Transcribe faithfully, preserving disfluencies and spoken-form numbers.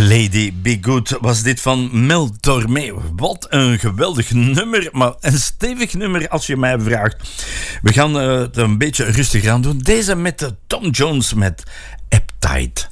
Lady Be Good was dit van Mel Tormé. Wat een geweldig nummer, maar een stevig nummer als je mij vraagt. We gaan uh, het een beetje rustig aan doen. Deze met uh, Tom Jones met Appetite.